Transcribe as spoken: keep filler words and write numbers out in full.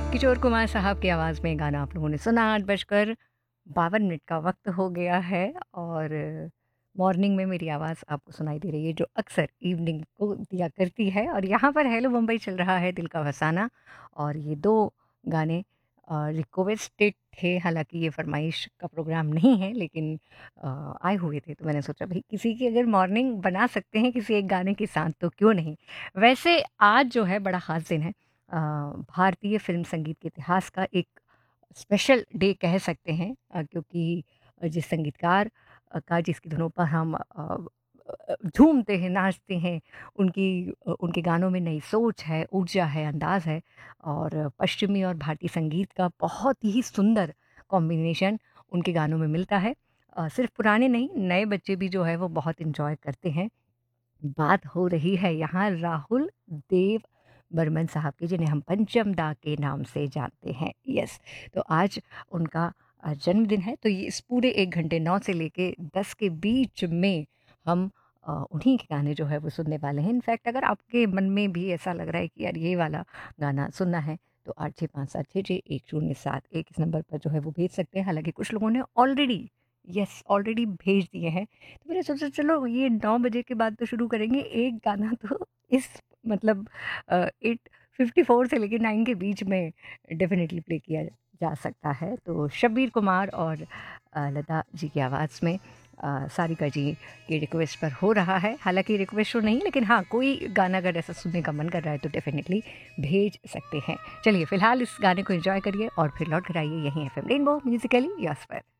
किशोर कुमार साहब की आवाज़ में गाना आप लोगों ने सुना। आठ बजकर बावन मिनट का वक्त हो गया है और मॉर्निंग में मेरी आवाज़ आपको सुनाई दे रही है जो अक्सर इवनिंग को दिया करती है। और यहाँ पर हेलो मुंबई चल रहा है, दिल का फसाना। और ये दो गाने रिक्वेस्टेड थे, हालांकि ये फरमाइश का प्रोग्राम नहीं है, लेकिन अ, आए हुए थे तो मैंने सोचा भाई किसी की अगर मॉर्निंग बना सकते हैं किसी एक गाने के साथ तो क्यों नहीं। वैसे आज जो है बड़ा ख़ास दिन है, अ, भारतीय फिल्म संगीत के इतिहास का एक स्पेशल डे कह सकते हैं, अ, क्योंकि जिस संगीतकार अ, का जिसकी धुनों पर हम अ, अ, झूमते हैं, नाचते हैं, उनकी अ, उनके गानों में नई सोच है, ऊर्जा है, अंदाज़ है। और पश्चिमी और भारतीय संगीत का बहुत ही सुंदर कॉम्बिनेशन उनके गानों में मिलता है। अ, सिर्फ पुराने नहीं, नए बच्चे भी जो है वो बहुत एन्जॉय करते हैं। बात हो रही है यहाँ राहुल देव बर्मन साहब की, जिन्हें हम पंचम दा के नाम से जानते हैं। यस, तो आज उनका अ, जन्मदिन है, तो ये इस पूरे एक घंटे नौ से लेके दस के बीच में हम अ, उन्हीं के गाने जो है वो सुनने वाले हैं। इनफैक्ट अगर आपके मन में भी ऐसा लग रहा है कि यार ये वाला गाना सुनना है, तो आठ छः पाँच सात छः छः एक शून्य सात एक इस नंबर पर जो है वो भेज सकते हैं। हालांकि कुछ लोगों ने ऑलरेडी, यस, ऑलरेडी भेज दिए हैं। तो मैंने सोचा चलो ये नौ बजे के बाद तो शुरू करेंगे, एक गाना तो इस मतलब एट फिफ्टी फोर से लेकर नाइन के बीच में डेफिनेटली प्ले किया जा सकता है। तो शब्बीर कुमार और अ, लता जी की आवाज़ में अ, सारिका जी की रिक्वेस्ट पर हो रहा है। हालांकि रिक्वेस्ट तो नहीं, लेकिन हाँ कोई गाना अगर ऐसा सुनने का मन कर रहा है तो डेफिनेटली भेज सकते हैं। चलिए फिलहाल इस गाने को एंजॉय करिए और फिर लौट कर आइए यहीं F M rainbow Musically yes पर।